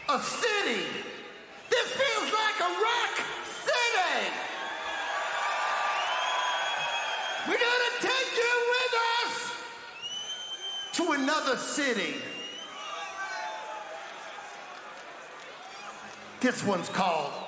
A city. This feels like a rock city. We're gonna take you with us to another city. This one's called